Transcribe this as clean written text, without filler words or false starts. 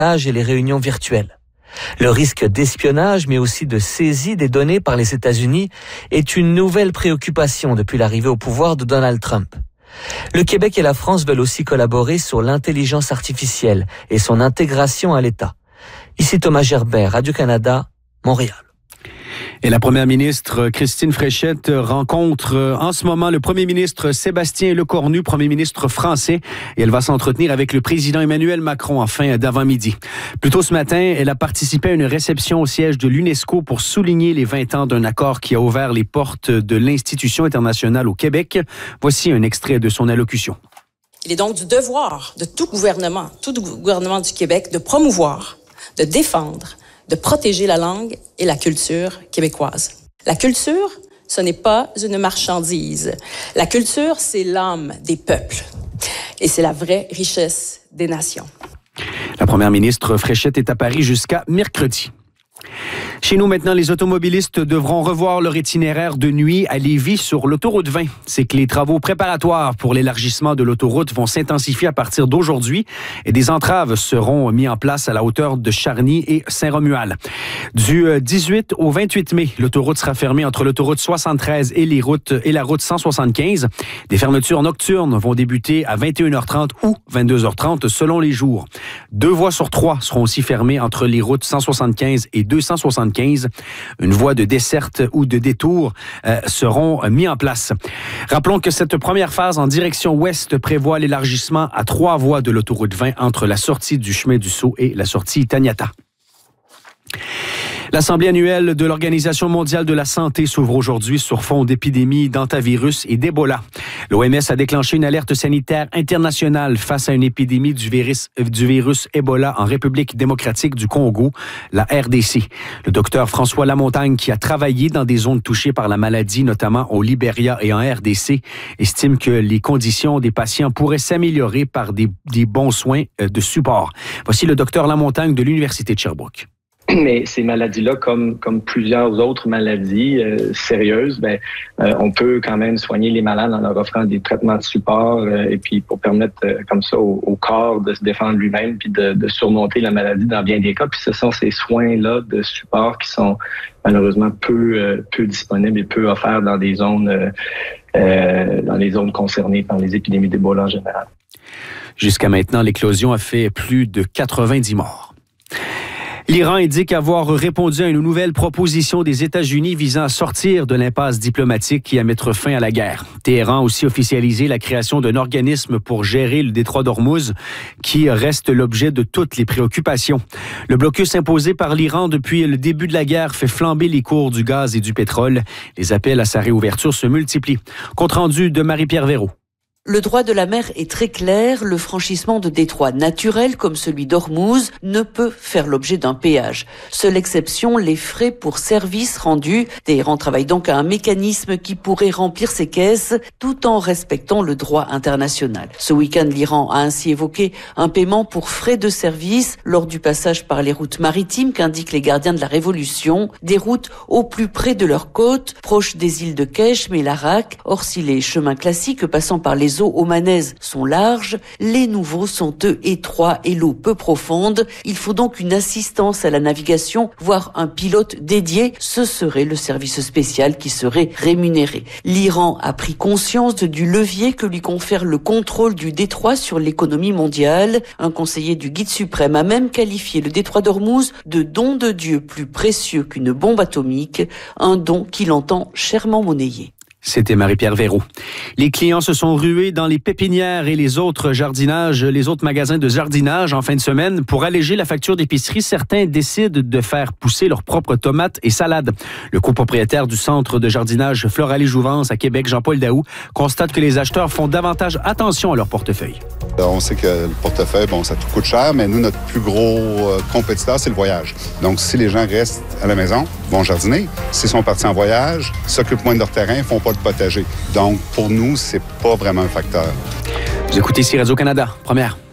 et les réunions virtuelles. Le risque d'espionnage, mais aussi de saisie des données par les États-Unis, est une nouvelle préoccupation depuis l'arrivée au pouvoir de Donald Trump. Le Québec et la France veulent aussi collaborer sur l'intelligence artificielle et son intégration à l'État. Ici Thomas Gerbert, Radio-Canada, Montréal. Et la première ministre Christine Fréchette rencontre en ce moment le premier ministre Sébastien Lecornu, premier ministre français, et elle va s'entretenir avec le président Emmanuel Macron en fin d'avant-midi. Plus tôt ce matin, elle a participé à une réception au siège de l'UNESCO pour souligner les 20 ans d'un accord qui a ouvert les portes de l'institution internationale au Québec. Voici un extrait de son allocution. Il est donc du devoir de tout gouvernement du Québec de promouvoir, de défendre, de protéger la langue et la culture québécoise. La culture, ce n'est pas une marchandise. La culture, c'est l'âme des peuples. Et c'est la vraie richesse des nations. La première ministre Fréchette est à Paris jusqu'à mercredi. Chez nous maintenant, les automobilistes devront revoir leur itinéraire de nuit à Lévis sur l'autoroute 20. C'est que les travaux préparatoires pour l'élargissement de l'autoroute vont s'intensifier à partir d'aujourd'hui et des entraves seront mises en place à la hauteur de Charny et Saint-Romuald. Du 18 au 28 mai, l'autoroute sera fermée entre l'autoroute 73 et la route 175. Des fermetures nocturnes vont débuter à 21h30 ou 22h30 selon les jours. 2 voies sur 3 seront aussi fermées entre les routes 175 et 275. Une voie de desserte ou de détour seront mis en place. Rappelons que cette première phase en direction ouest prévoit l'élargissement à 3 voies de l'autoroute 20 entre la sortie du chemin du Sceau et la sortie Taniata. L'Assemblée annuelle de l'Organisation mondiale de la santé s'ouvre aujourd'hui sur fond d'épidémie d'hantavirus et d'Ebola. L'OMS a déclenché une alerte sanitaire internationale face à une épidémie du virus Ebola en République démocratique du Congo, la RDC. Le docteur François Lamontagne, qui a travaillé dans des zones touchées par la maladie, notamment au Libéria et en RDC, estime que les conditions des patients pourraient s'améliorer par des bons soins de support. Voici le docteur Lamontagne de l'Université de Sherbrooke. Mais ces maladies-là, comme plusieurs autres maladies sérieuses, on peut quand même soigner les malades en leur offrant des traitements de support et puis pour permettre comme ça au corps de se défendre lui-même puis de surmonter la maladie dans bien des cas. Puis ce sont ces soins-là de support qui sont malheureusement peu disponibles et peu offerts dans des zones concernées par les épidémies d'Ebola en général. Jusqu'à maintenant, l'éclosion a fait plus de 90 morts. L'Iran indique avoir répondu à une nouvelle proposition des États-Unis visant à sortir de l'impasse diplomatique et à mettre fin à la guerre. Téhéran a aussi officialisé la création d'un organisme pour gérer le détroit d'Ormuz qui reste l'objet de toutes les préoccupations. Le blocus imposé par l'Iran depuis le début de la guerre fait flamber les cours du gaz et du pétrole. Les appels à sa réouverture se multiplient. Compte rendu de Marie-Pierre Véraud. Le droit de la mer est très clair. Le franchissement de détroits naturels comme celui d'Ormuz ne peut faire l'objet d'un péage. Seule exception, les frais pour services rendus. Téhéran travaille donc à un mécanisme qui pourrait remplir ses caisses tout en respectant le droit international. Ce week-end, l'Iran a ainsi évoqué un paiement pour frais de service lors du passage par les routes maritimes qu'indiquent les gardiens de la Révolution. Des routes au plus près de leurs côtes, proches des îles de Kesh, Melarak. Or, si les chemins classiques passant par les eaux omanaises sont larges, les nouveaux sont eux étroits et l'eau peu profonde. Il faut donc une assistance à la navigation, voire un pilote dédié. Ce serait le service spécial qui serait rémunéré. L'Iran a pris conscience du levier que lui confère le contrôle du détroit sur l'économie mondiale. Un conseiller du guide suprême a même qualifié le détroit d'Ormuz de don de Dieu plus précieux qu'une bombe atomique, un don qu'il entend chèrement monnayer. C'était Marie-Pierre Véraud. Les clients se sont rués dans les pépinières et les autres magasins de jardinage en fin de semaine. Pour alléger la facture d'épicerie, certains décident de faire pousser leurs propres tomates et salades. Le copropriétaire du centre de jardinage Floralie-Jouvence à Québec, Jean-Paul Daou, constate que les acheteurs font davantage attention à leur portefeuille. On sait que le portefeuille, ça tout coûte cher, mais nous, notre plus gros compétiteur, c'est le voyage. Donc, si les gens restent à la maison, vont jardiner, s'ils sont partis en voyage, s'occupent moins de leur terrain, font pas de potager. Donc, pour nous, c'est pas vraiment un facteur. Vous écoutez ici Radio-Canada, première.